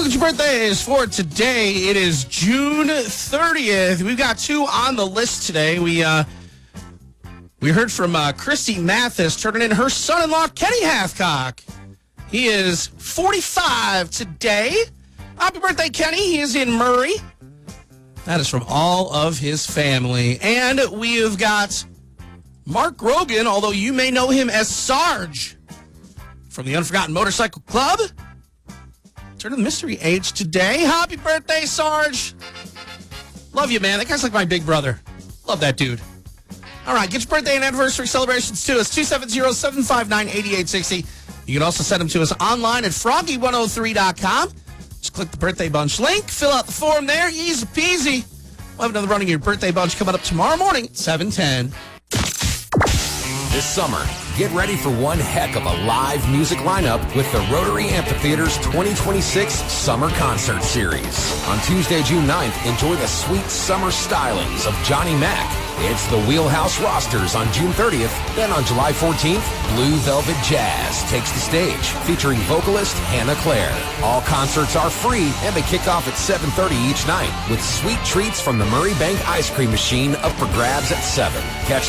College birthdays for today. It is June 30th. We've got two on the list today. We heard from Christy Mathis turning in her son-in-law, Kenny Hathcock. He is 45 today. Happy birthday, Kenny. He is in Murray. That is from all of his family. And we have got Mark Grogan, although you may know him as Sarge from the Unforgotten Motorcycle Club. Turn of the mystery age today. Happy birthday, Sarge. Love you, man. That guy's like my big brother. Love that dude. All right, get your birthday and anniversary celebrations to us, 270-759-8860. You can also send them to us online at froggy103.com. Just click the Birthday Bunch link, fill out the form there, easy peasy. We'll have another running of your Birthday Bunch coming up tomorrow morning at 7:10. This summer, get ready for one heck of a live music lineup with the Rotary Amphitheater's 2026 Summer Concert Series. On Tuesday, June 9th, enjoy the sweet summer stylings of Johnny Mac. It's the Wheelhouse Rosters on June 30th. Then on July 14th, Blue Velvet Jazz takes the stage, featuring vocalist Hannah Claire. All concerts are free, and they kick off at 7:30 each night, with sweet treats from the Murray Bank Ice Cream Machine up for grabs at 7. Catch